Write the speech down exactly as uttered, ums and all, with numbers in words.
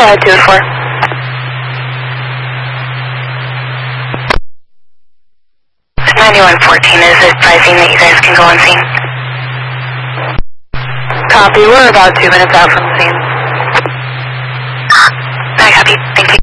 Go ahead, two four. ninety-one fourteen is advising that you guys can go on scene. Copy, we're about two minutes out from the scene. I copy, thank you.